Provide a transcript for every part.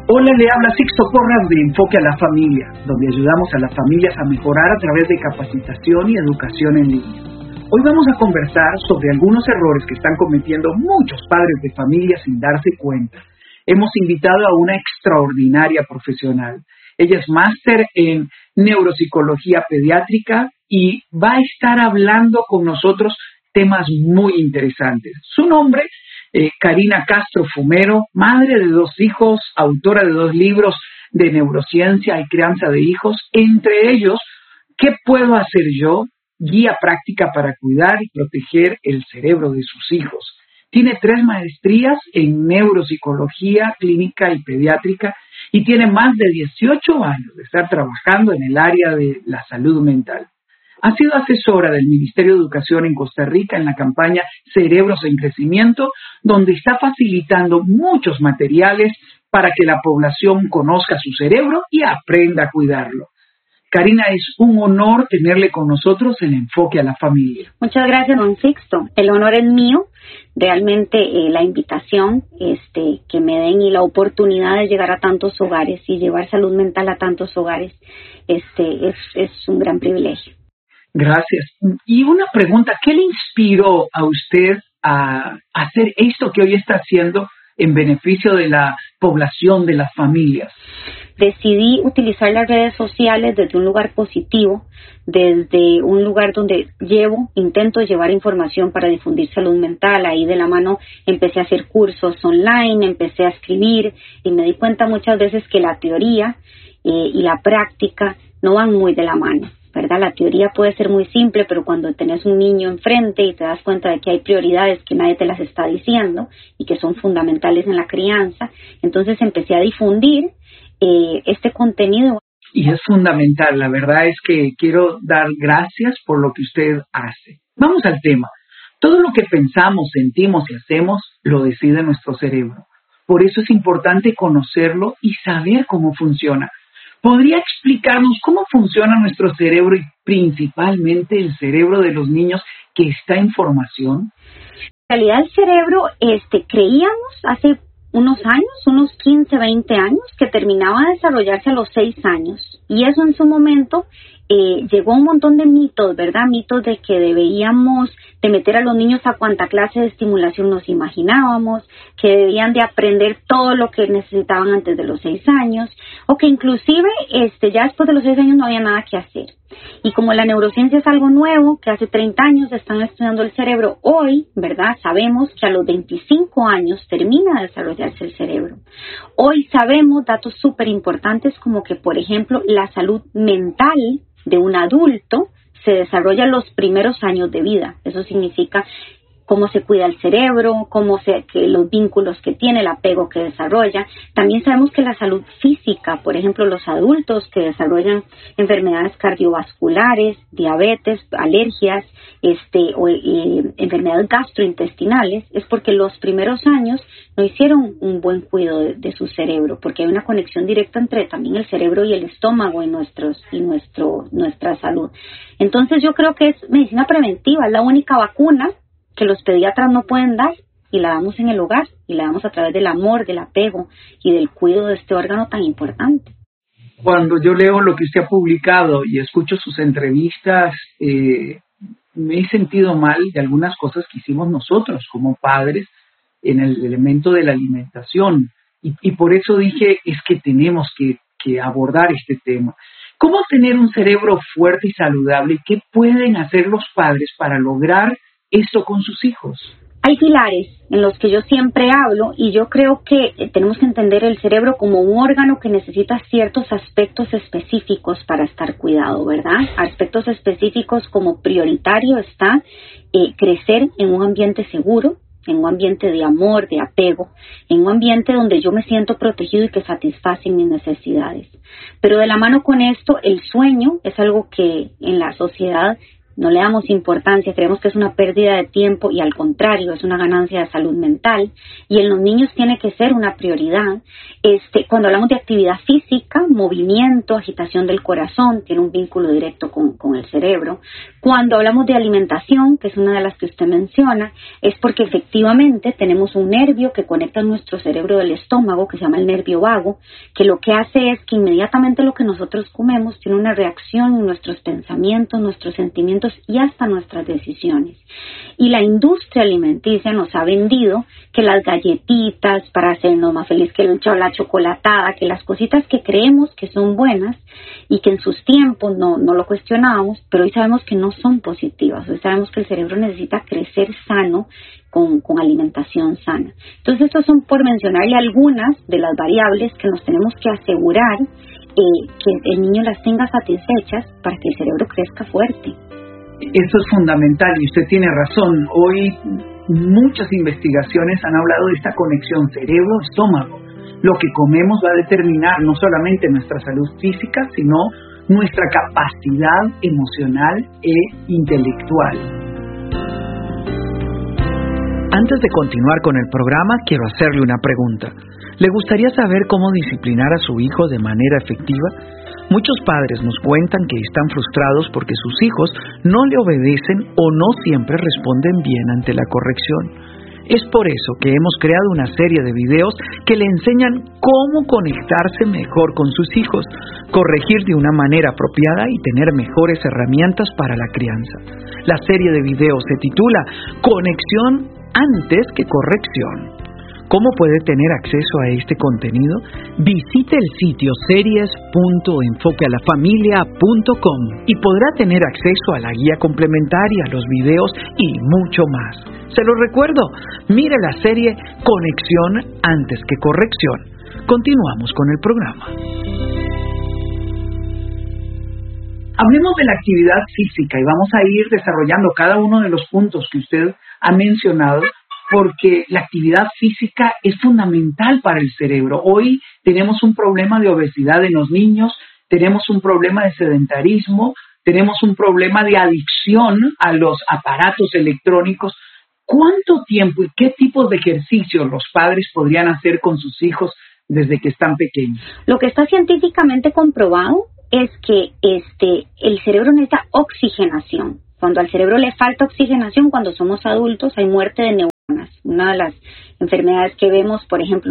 Hola, le habla Sixto Porras de Enfoque a la Familia, donde ayudamos a las familias a mejorar a través de capacitación y educación en línea. Hoy vamos a conversar sobre algunos errores que están cometiendo muchos padres de familia sin darse cuenta. Hemos invitado a una extraordinaria profesional. Ella es máster en neuropsicología pediátrica y va a estar hablando con nosotros temas muy interesantes. Su nombre, Karina Castro Fumero, madre de 2 hijos, autora de 2 libros de neurociencia y crianza de hijos, entre ellos, ¿qué puedo hacer yo? Guía práctica para cuidar y proteger el cerebro de sus hijos. Tiene 3 maestrías en neuropsicología clínica y pediátrica y tiene más de 18 años de estar trabajando en el área de la salud mental. Ha sido asesora del Ministerio de Educación en Costa Rica en la campaña Cerebros en Crecimiento, donde está facilitando muchos materiales para que la población conozca su cerebro y aprenda a cuidarlo. Karina, es un honor tenerle con nosotros en Enfoque a la Familia. Muchas gracias, don Sixto. El honor es mío. Realmente la invitación que me den y la oportunidad de llegar a tantos hogares y llevar salud mental a tantos hogares es un gran privilegio. Gracias. Y una pregunta, ¿qué le inspiró a usted a hacer esto que hoy está haciendo en beneficio de la población, de las familias? Decidí utilizar las redes sociales desde un lugar positivo, desde un lugar donde intento llevar información para difundir salud mental. Ahí de la mano empecé a hacer cursos online, empecé a escribir y me di cuenta muchas veces que la teoría y la práctica no van muy de la mano, ¿verdad? La teoría puede ser muy simple, pero cuando tenés un niño enfrente y te das cuenta de que hay prioridades que nadie te las está diciendo y que son fundamentales en la crianza, entonces empecé a difundir este contenido. Y es fundamental, la verdad es que quiero dar gracias por lo que usted hace. Vamos al tema. Todo lo que pensamos, sentimos y hacemos lo decide nuestro cerebro. Por eso es importante conocerlo y saber cómo funciona. ¿Podría explicarnos cómo funciona nuestro cerebro y principalmente el cerebro de los niños que está en formación? En realidad el cerebro, creíamos hace unos años, unos 15, 20 años, que terminaba de desarrollarse a los 6 años. Y eso en su momento llegó a un montón de mitos, ¿verdad? Mitos de que deberíamos de meter a los niños a cuanta clase de estimulación nos imaginábamos, que debían de aprender todo lo que necesitaban antes de los 6 años, o que inclusive ya después de los 6 años no había nada que hacer. Y como la neurociencia es algo nuevo, que hace 30 años están estudiando el cerebro, hoy, ¿verdad? Sabemos que a los 25 años termina de desarrollarse el cerebro. Hoy sabemos datos súper importantes como que, por ejemplo, la salud mental de un adulto se desarrolla los primeros años de vida. Eso significa cómo se cuida el cerebro, que los vínculos que tiene, el apego que desarrolla. También sabemos que la salud física, por ejemplo, los adultos que desarrollan enfermedades cardiovasculares, diabetes, alergias, o enfermedades gastrointestinales, es porque los primeros años no hicieron un buen cuidado de su cerebro, porque hay una conexión directa entre también el cerebro y el estómago y nuestra salud. Entonces yo creo que es medicina preventiva, es la única vacuna que los pediatras no pueden dar y la damos en el hogar y la damos a través del amor, del apego y del cuidado de este órgano tan importante. Cuando yo leo lo que usted ha publicado y escucho sus entrevistas, me he sentido mal de algunas cosas que hicimos nosotros como padres en el elemento de la alimentación y por eso dije, es que tenemos que abordar este tema. ¿Cómo tener un cerebro fuerte y saludable? ¿Qué pueden hacer los padres para lograr esto con sus hijos? Hay pilares en los que yo siempre hablo y yo creo que tenemos que entender el cerebro como un órgano que necesita ciertos aspectos específicos para estar cuidado, ¿verdad? Aspectos específicos como prioritario está crecer en un ambiente seguro, en un ambiente de amor, de apego, en un ambiente donde yo me siento protegido y que satisfacen mis necesidades. Pero de la mano con esto, el sueño es algo que en la sociedad no le damos importancia, creemos que es una pérdida de tiempo y al contrario, es una ganancia de salud mental y en los niños tiene que ser una prioridad. Cuando hablamos de actividad física, movimiento, agitación del corazón, tiene un vínculo directo con el cerebro. Cuando hablamos de alimentación, que es una de las que usted menciona, es porque efectivamente tenemos un nervio que conecta nuestro cerebro del estómago, que se llama el nervio vago, que lo que hace es que inmediatamente lo que nosotros comemos tiene una reacción en nuestros pensamientos, nuestros sentimientos y hasta nuestras decisiones. Y la industria alimenticia nos ha vendido que las galletitas para hacernos más feliz, que la chocolatada, que las cositas que creemos que son buenas y que en sus tiempos no lo cuestionábamos, pero hoy sabemos que no son positivas. Hoy sabemos que el cerebro necesita crecer sano con alimentación sana. Entonces, estos son por mencionarle algunas de las variables que nos tenemos que asegurar que el niño las tenga satisfechas para que el cerebro crezca fuerte. Eso es fundamental y usted tiene razón. Hoy muchas investigaciones han hablado de esta conexión cerebro-estómago. Lo que comemos va a determinar no solamente nuestra salud física, sino nuestra capacidad emocional e intelectual. Antes de continuar con el programa, quiero hacerle una pregunta. ¿Le gustaría saber cómo disciplinar a su hijo de manera efectiva? Muchos padres nos cuentan que están frustrados porque sus hijos no le obedecen o no siempre responden bien ante la corrección. Es por eso que hemos creado una serie de videos que le enseñan cómo conectarse mejor con sus hijos, corregir de una manera apropiada y tener mejores herramientas para la crianza. La serie de videos se titula Conexión antes que corrección. ¿Cómo puede tener acceso a este contenido? Visite el sitio series.enfoquealafamilia.com y podrá tener acceso a la guía complementaria, los videos y mucho más. Se lo recuerdo, mire la serie Conexión antes que corrección. Continuamos con el programa. Hablemos de la actividad física y vamos a ir desarrollando cada uno de los puntos que usted ha mencionado, porque la actividad física es fundamental para el cerebro. Hoy tenemos un problema de obesidad en los niños, tenemos un problema de sedentarismo, tenemos un problema de adicción a los aparatos electrónicos. ¿Cuánto tiempo y qué tipos de ejercicios los padres podrían hacer con sus hijos desde que están pequeños? Lo que está científicamente comprobado es que el cerebro necesita oxigenación. Cuando al cerebro le falta oxigenación, cuando somos adultos, hay muerte de neuronas. Una de las enfermedades que vemos, por ejemplo,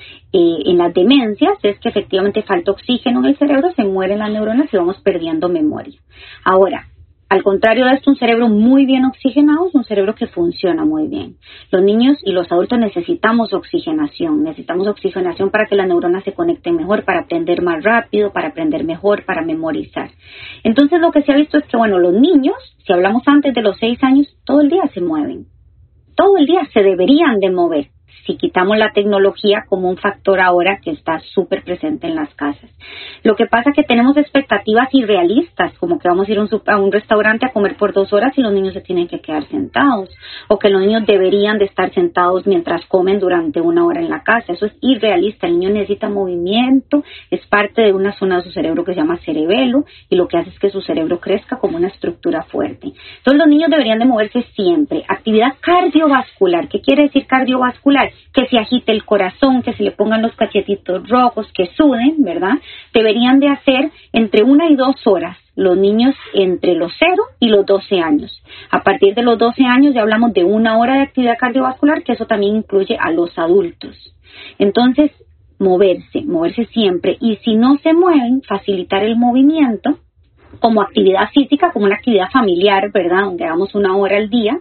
en las demencias, es que efectivamente falta oxígeno en el cerebro, se mueren las neuronas y vamos perdiendo memoria. Ahora, al contrario de esto, un cerebro muy bien oxigenado es un cerebro que funciona muy bien. Los niños y los adultos necesitamos oxigenación para que las neuronas se conecten mejor, para aprender más rápido, para aprender mejor, para memorizar. Entonces, lo que se ha visto es que, los niños, si hablamos antes de los 6 años, todo el día se mueven. Todo el día se deberían de mover, si quitamos la tecnología como un factor ahora que está súper presente en las casas. Lo que pasa es que tenemos expectativas irrealistas, como que vamos a ir a un restaurante a comer por 2 horas y los niños se tienen que quedar sentados, o que los niños deberían de estar sentados mientras comen durante 1 hora en la casa. Eso es irrealista. El niño necesita movimiento, es parte de una zona de su cerebro que se llama cerebelo, y lo que hace es que su cerebro crezca como una estructura fuerte. Entonces los niños deberían de moverse siempre. Actividad cardiovascular. ¿Qué quiere decir cardiovascular? Que se agite el corazón, que se le pongan los cachetitos rojos, que suden, ¿verdad? Deberían de hacer entre 1 y 2 horas los niños entre los 0 y los 12 años. A partir de los 12 años ya hablamos de 1 hora de actividad cardiovascular, que eso también incluye a los adultos. Entonces, moverse siempre. Y si no se mueven, facilitar el movimiento como actividad física, como una actividad familiar, ¿verdad? Donde hagamos 1 hora al día,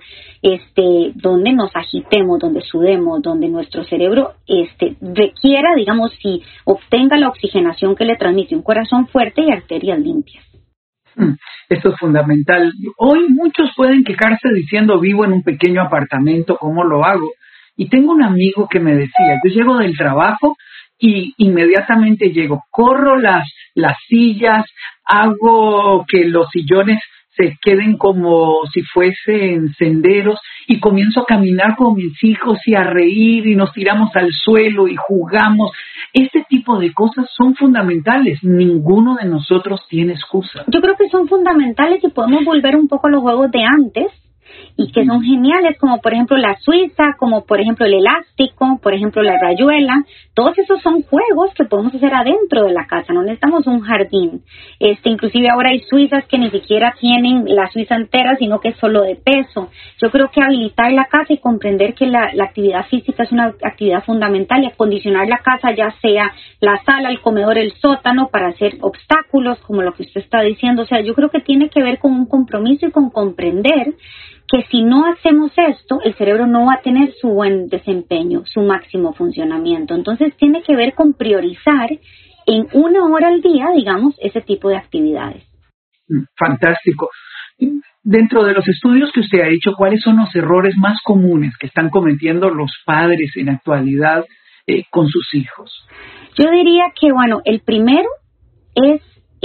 donde nos agitemos, donde sudemos, donde nuestro cerebro requiera, si obtenga la oxigenación que le transmite un corazón fuerte y arterias limpias. Esto es fundamental. Hoy muchos pueden quejarse diciendo vivo en un pequeño apartamento, ¿cómo lo hago? Y tengo un amigo que me decía, yo llego del trabajo y inmediatamente llego, corro las sillas, hago que los sillones se queden como si fuesen senderos y comienzo a caminar con mis hijos y a reír y nos tiramos al suelo y jugamos. Este tipo tipo de cosas son fundamentales. Ninguno de nosotros tiene excusa. Yo creo que son fundamentales y podemos volver un poco a los juegos de antes y que son geniales, como por ejemplo la suiza, como por ejemplo el elástico, por ejemplo la rayuela. Todos esos son juegos que podemos hacer adentro de la casa, no necesitamos un jardín. Inclusive ahora hay suizas que ni siquiera tienen la suiza entera, sino que es solo de peso. Yo creo que habilitar la casa y comprender que la actividad física es una actividad fundamental y acondicionar la casa, ya sea la sala, el comedor, el sótano, para hacer obstáculos, como lo que usted está diciendo. O sea, yo creo que tiene que ver con un compromiso y con comprender que si no hacemos esto, el cerebro no va a tener su buen desempeño, su máximo funcionamiento. Entonces tiene que ver con priorizar en 1 hora al día, digamos, ese tipo de actividades. Fantástico. Dentro de los estudios que usted ha hecho, ¿cuáles son los errores más comunes que están cometiendo los padres en la actualidad con sus hijos? Yo diría que, bueno, el primero es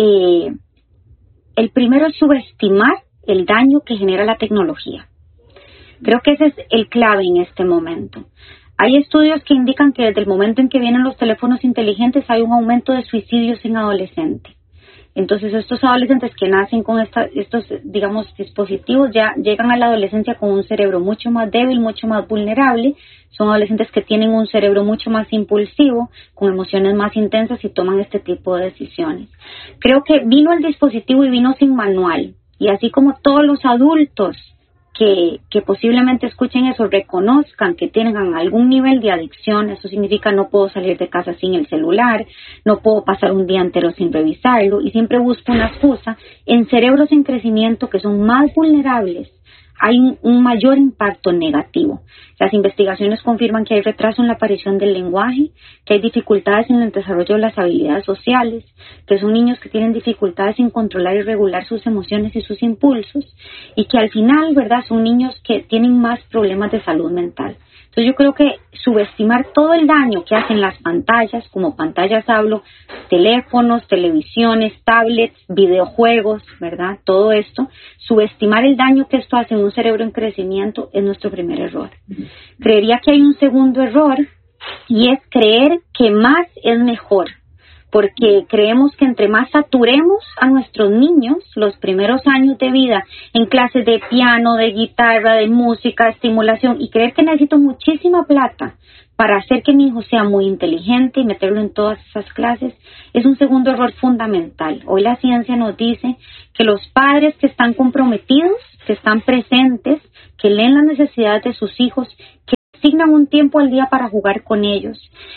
subestimar el daño que genera la tecnología. Creo que ese es el clave en este momento. Hay estudios que indican que desde el momento en que vienen los teléfonos inteligentes hay un aumento de suicidios en adolescentes. Entonces estos adolescentes que nacen con estos, digamos, dispositivos ya llegan a la adolescencia con un cerebro mucho más débil, mucho más vulnerable. Son adolescentes que tienen un cerebro mucho más impulsivo, con emociones más intensas y toman este tipo de decisiones. Creo que vino el dispositivo y vino sin manual. Y así como todos los adultos que posiblemente escuchen eso, reconozcan que tengan algún nivel de adicción, eso significa no puedo salir de casa sin el celular, no puedo pasar un día entero sin revisarlo, y siempre busco una excusa. En cerebros en crecimiento que son más vulnerables, hay un mayor impacto negativo. Las investigaciones confirman que hay retraso en la aparición del lenguaje, que hay dificultades en el desarrollo de las habilidades sociales, que son niños que tienen dificultades en controlar y regular sus emociones y sus impulsos, y que al final, ¿verdad?, son niños que tienen más problemas de salud mental. Entonces yo creo que subestimar todo el daño que hacen las pantallas, como pantallas hablo, teléfonos, televisiones, tablets, videojuegos, ¿verdad? Todo esto, subestimar el daño que esto hace en un cerebro en crecimiento es nuestro primer error. Creería que hay un segundo error y es creer que más es mejor. Porque creemos que entre más saturemos a nuestros niños los primeros años de vida en clases de piano, de guitarra, de música, estimulación, y creer que necesito muchísima plata para hacer que mi hijo sea muy inteligente y meterlo en todas esas clases, es un segundo error fundamental. Hoy la ciencia nos dice que los padres que están comprometidos, que están presentes, que leen las necesidades de sus hijos, que asignan un tiempo al día para jugar con ellos,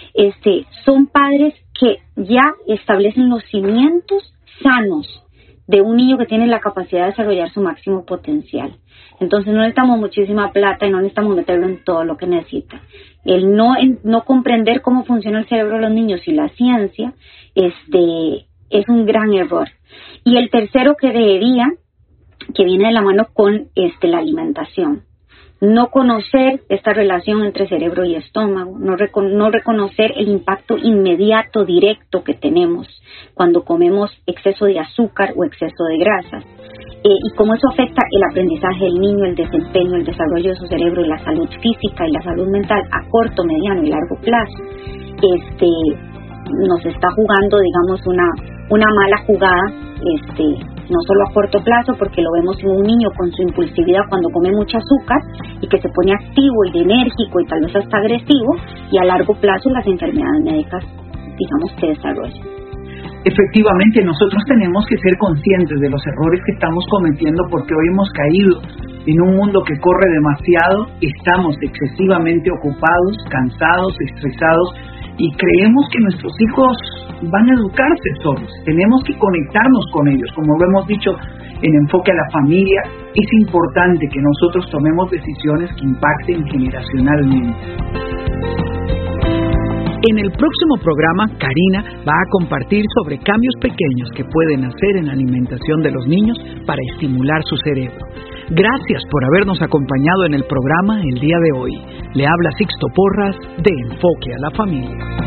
son padres que ya establecen los cimientos sanos de un niño que tiene la capacidad de desarrollar su máximo potencial. Entonces no necesitamos muchísima plata y no necesitamos meterlo en todo lo que necesita. El no comprender cómo funciona el cerebro de los niños y la ciencia es un gran error. Y el tercero que viene de la mano con la alimentación. No conocer esta relación entre cerebro y estómago, no reconocer el impacto inmediato, directo que tenemos cuando comemos exceso de azúcar o exceso de grasas, y cómo eso afecta el aprendizaje del niño, el desempeño, el desarrollo de su cerebro, y la salud física y la salud mental a corto, mediano y largo plazo. Nos está jugando, digamos, una mala jugada, no solo a corto plazo, porque lo vemos en un niño con su impulsividad cuando come mucho azúcar y que se pone activo y enérgico y tal vez hasta agresivo, y a largo plazo las enfermedades médicas, digamos, que desarrollan. Efectivamente, nosotros tenemos que ser conscientes de los errores que estamos cometiendo, porque hoy hemos caído en un mundo que corre demasiado, estamos excesivamente ocupados, cansados, estresados, y creemos que nuestros hijos van a educarse solos. Tenemos que conectarnos con ellos. Como lo hemos dicho en Enfoque a la Familia, es importante que nosotros tomemos decisiones que impacten generacionalmente. En el próximo programa, Karina va a compartir sobre cambios pequeños que pueden hacer en la alimentación de los niños para estimular su cerebro. Gracias por habernos acompañado en el programa el día de hoy. Le habla Sixto Porras de Enfoque a la Familia.